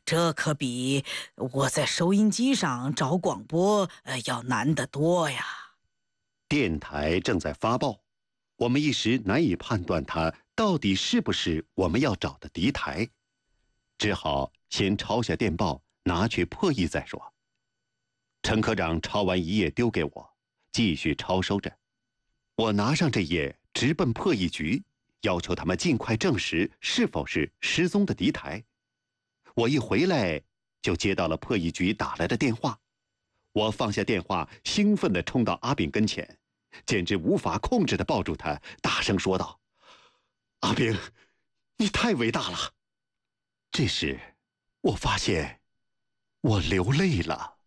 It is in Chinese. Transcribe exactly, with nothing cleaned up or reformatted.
这可比我在收音机上找广播呃要难得多呀。 电台正在发报，我们一时难以判断它到底是不是我们要找的敌台，只好先抄下电报，拿去破译再说。陈科长抄完一页丢给我，继续抄收着。我拿上这页直奔破译局，要求他们尽快证实是否是失踪的敌台。我一回来就接到了破译局打来的电话，我放下电话，兴奋地冲到阿炳跟前，简直无法控制地抱住他，大声说道：“阿炳，你太伟大了！”这时，我发现我流泪了。